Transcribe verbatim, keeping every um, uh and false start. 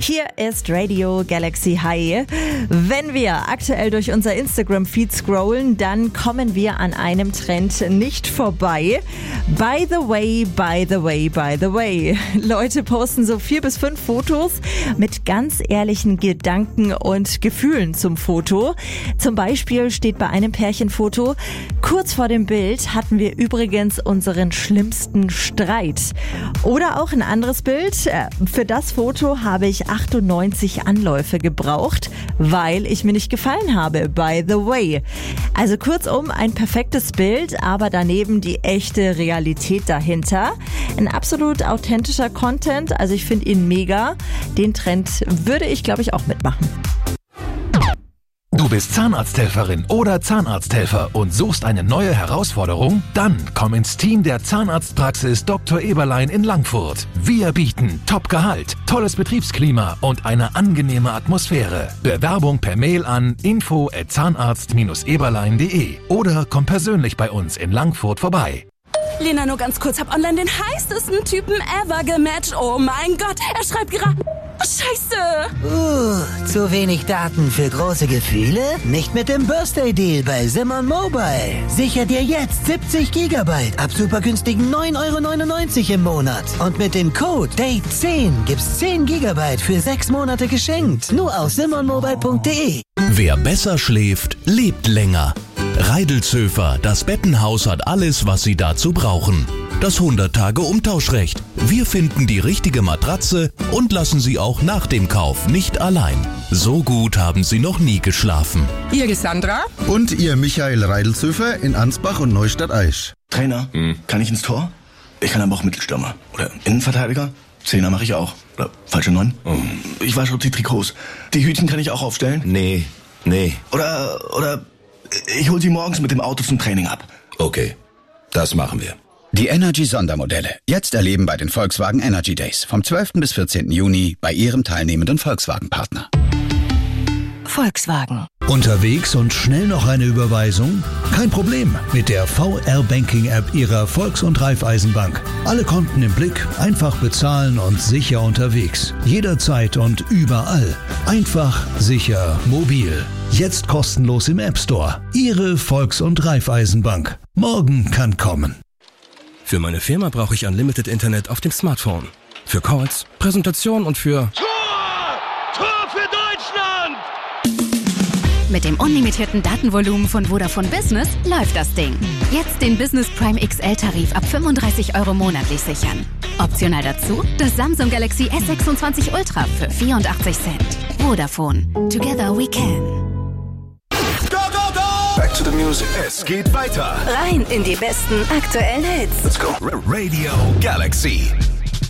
Hier ist Radio Galaxy High. Wenn wir aktuell durch unser Instagram-Feed scrollen, dann kommen wir an einem Trend nicht vorbei. By the way, by the way, by the way. Leute posten so vier bis fünf Fotos mit ganz ehrlichen Gedanken und Gefühlen zum Foto. Zum Beispiel steht bei einem Pärchenfoto: kurz vor dem Bild hatten wir übrigens unseren schlimmsten Streit. Oder auch ein anderes Bild: für das Foto habe ich achtundneunzig Anläufe gebraucht, weil ich mir nicht gefallen habe. By the way. Also kurzum, ein perfektes Bild, aber daneben die echte Realität dahinter. Ein absolut authentischer Content, also ich finde ihn mega. Den Trend würde ich, glaube ich, auch mitmachen. Du bist Zahnarzthelferin oder Zahnarzthelfer und suchst eine neue Herausforderung? Dann komm ins Team der Zahnarztpraxis Doktor Eberlein in Langfurt. Wir bieten Top-Gehalt, tolles Betriebsklima und eine angenehme Atmosphäre. Bewerbung per Mail an info at zahnarzt Bindestrich eberlein punkt de oder komm persönlich bei uns in Langfurt vorbei. Lena, nur ganz kurz, hab online den heißesten Typen ever gematcht. Oh mein Gott, er schreibt gerade... Scheiße! Uh, zu wenig Daten für große Gefühle? Nicht mit dem Birthday Deal bei Simon Mobile. Sicher dir jetzt siebzig Gigabyte ab super günstigen neun Euro neunundneunzig im Monat. Und mit dem Code Date zehn gibt's zehn Gigabyte für sechs Monate geschenkt. Nur auf simon mobile punkt de. Wer besser schläft, lebt länger. Reidelzöfer, das Bettenhaus hat alles, was Sie dazu brauchen. Das hundert-Tage-Umtauschrecht. Wir finden die richtige Matratze und lassen Sie auch nach dem Kauf nicht allein. So gut haben Sie noch nie geschlafen. Ihr Sandra? Und ihr Michael Reidelzöfer in Ansbach und Neustadt-Aisch. Trainer, hm. kann ich ins Tor? Ich kann aber auch Mittelstürmer. Oder Innenverteidiger? Zehner mache ich auch. Oder falsche Neun? Oh. Ich wasche auch die Trikots. Die Hütchen kann ich auch aufstellen? Nee, nee. Oder, oder ich hol sie morgens mit dem Auto zum Training ab. Okay, das machen wir. Die Energy-Sondermodelle. Jetzt erleben bei den Volkswagen Energy Days vom zwölften bis vierzehnten Juni bei Ihrem teilnehmenden Volkswagen-Partner. Volkswagen. Unterwegs und schnell noch eine Überweisung? Kein Problem mit der V R-Banking-App Ihrer Volks- und Raiffeisenbank. Alle Konten im Blick, einfach bezahlen und sicher unterwegs. Jederzeit und überall. Einfach, sicher, mobil. Jetzt kostenlos im App Store. Ihre Volks- und Raiffeisenbank. Morgen kann kommen. Für meine Firma brauche ich Unlimited Internet auf dem Smartphone. Für Calls, Präsentation und für... Tor! Tor für Deutschland! Mit dem unlimitierten Datenvolumen von Vodafone Business läuft das Ding. Jetzt den Business Prime X L-Tarif ab fünfunddreißig Euro monatlich sichern. Optional dazu das Samsung Galaxy S sechsundzwanzig Ultra für vierundachtzig Cent. Vodafone. Together we can. Go, go, go! Back to the music. Es geht weiter. Rein in die besten aktuellen Hits. Let's go. Radio Galaxy.